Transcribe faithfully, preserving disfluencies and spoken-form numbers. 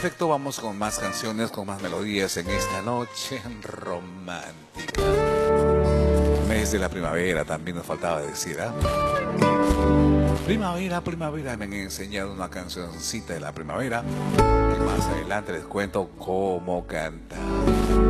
Perfecto, vamos con más canciones, con más melodías en esta noche romántica. Mes de la primavera, también nos faltaba decir, ¿ah? Primavera, primavera, me han enseñado una cancioncita de la primavera. Y más adelante les cuento cómo cantar.